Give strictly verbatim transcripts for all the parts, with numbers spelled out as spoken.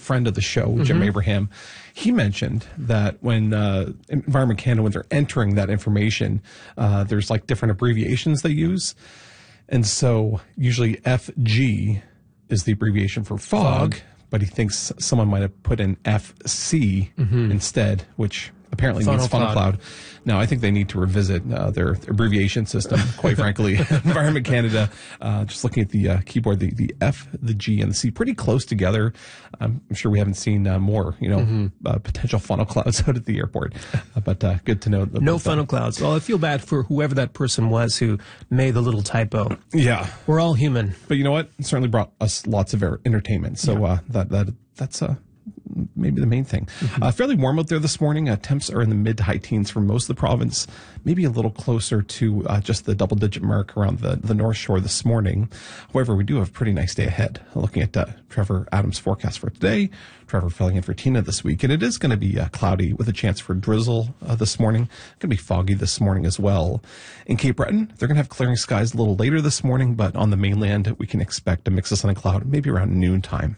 friend of the show, Jim Mm-hmm. Abraham, he mentioned that when uh, Environment Canada, when they're entering that information, uh, there's like different abbreviations they use. And so usually F G is the abbreviation for fog, Fog. but he thinks someone might have put in F C Mm-hmm. instead, which apparently Funnel means funnel cloud. cloud. Now, I think they need to revisit uh, their abbreviation system, quite frankly. Environment Canada, uh, just looking at the uh, keyboard, the, the F, the G, and the C, pretty close together. Um, I'm sure we haven't seen uh, more, you know, Mm-hmm. uh, potential funnel clouds out at the airport. Uh, but uh, good to know. About No that. funnel clouds. Well, I feel bad for whoever that person was who made the little typo. Yeah. We're all human. But you know what? It certainly brought us lots of er- entertainment. So uh, that that that's uh, maybe the main thing. Mm-hmm. Uh, fairly warm out there this morning. Uh, temps are in the mid to high teens for most of the province, maybe a little closer to uh, just the double digit mark around the, the North Shore this morning. However, we do have a pretty nice day ahead. Looking at uh, Trevor Adams' forecast for today, Trevor filling in for Tina this week, and it is going to be uh, cloudy with a chance for drizzle uh, this morning. Going to be foggy this morning as well. In Cape Breton, they're going to have clearing skies a little later this morning, but on the mainland, we can expect a mix of sun and cloud, maybe around noontime.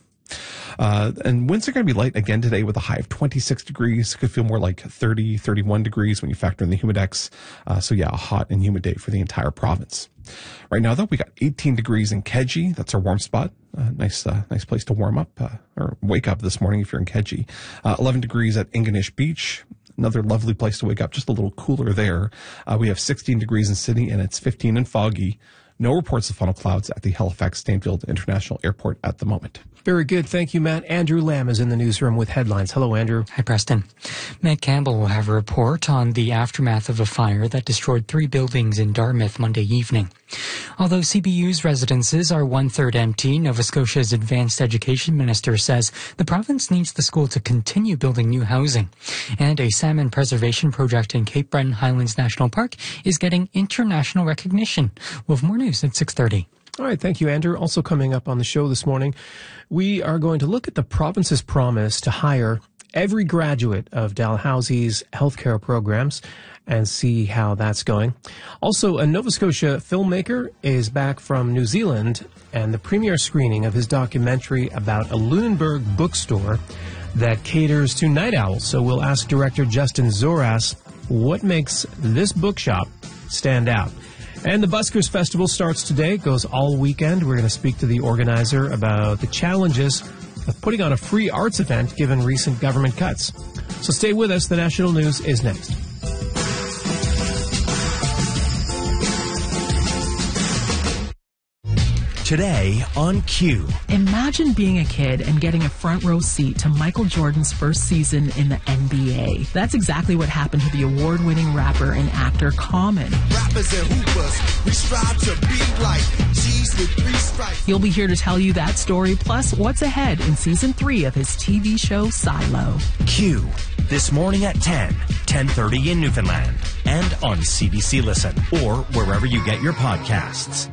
Uh, and winds are going to be light again today with a high of twenty-six degrees. Could feel more like thirty, thirty-one degrees when you factor in the humidex. Uh, so yeah, a hot and humid day for the entire province. Right now, though, we got eighteen degrees in Keji. That's our warm spot. Uh, nice, uh, nice place to warm up uh, or wake up this morning if you're in Keji. Uh, eleven degrees at Ingonish Beach. Another lovely place to wake up, just a little cooler there. Uh, we have sixteen degrees in Sydney, and it's fifteen and foggy. No reports of funnel clouds at the Halifax Stanfield International Airport at the moment. Very good. Thank you, Matt. Andrew Lamb is in the newsroom with headlines. Hello, Andrew. Hi, Preston. Matt Campbell will have a report on the aftermath of a fire that destroyed three buildings in Dartmouth Monday evening. Although C B U's residences are one-third empty, Nova Scotia's Advanced Education Minister says the province needs the school to continue building new housing. And a salmon preservation project in Cape Breton Highlands National Park is getting international recognition. We'll have more news at six thirty. All right. Thank you, Andrew. Also coming up on the show this morning, we are going to look at the province's promise to hire every graduate of Dalhousie's healthcare programs and see how that's going. Also, a Nova Scotia filmmaker is back from New Zealand, and the premiere screening of his documentary about a Lunenburg bookstore that caters to night owls. So we'll ask director Justin Zoras what makes this bookshop stand out. And the Buskers Festival starts today, goes all weekend. We're going to speak to the organizer about the challenges of putting on a free arts event given recent government cuts. So stay with us. The national news is next. Today on Q. Imagine being a kid and getting a front row seat to Michael Jordan's first season in the N B A. That's exactly what happened to the award-winning rapper and actor Common. Rappers and hoopers, we strive to be like G's with three stripes. He'll be here to tell you that story, plus what's ahead in season three of his T V show Silo. Q. This morning at ten, ten thirty in Newfoundland, and on C B C Listen, or wherever you get your podcasts.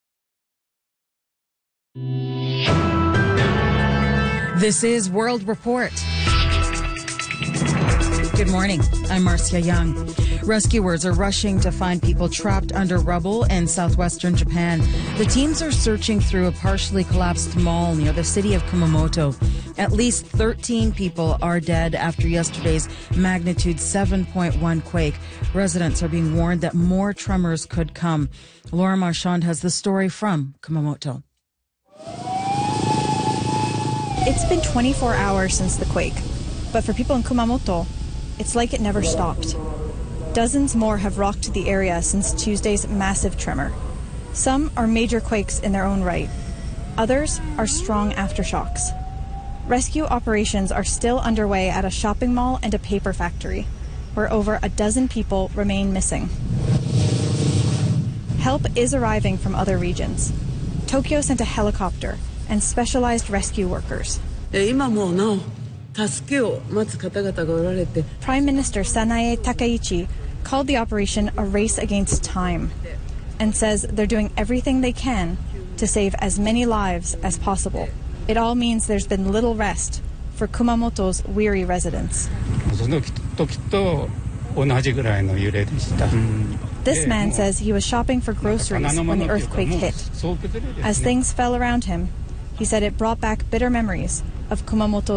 This is World Report. Good morning. I'm Marcia Young. Rescuers are rushing to find people trapped under rubble in southwestern Japan. The teams are searching through a partially collapsed mall near the city of Kumamoto. At least thirteen people are dead after yesterday's magnitude seven point one quake. Residents are being warned that more tremors could come. Laura Marchand has the story from Kumamoto. It's been twenty-four hours since the quake, but for people in Kumamoto, it's like it never stopped. Dozens more have rocked the area since Tuesday's massive tremor. Some are major quakes in their own right. Others are strong aftershocks. Rescue operations are still underway at a shopping mall and a paper factory, where over a dozen people remain missing. Help is arriving from other regions. Tokyo sent a helicopter and specialized rescue workers. Prime Minister Sanae Takaichi called the operation a race against time and says they're doing everything they can to save as many lives as possible. It all means there's been little rest for Kumamoto's weary residents. This man says he was shopping for groceries when the earthquake hit. As things fell around him, he said it brought back bitter memories of Kumamoto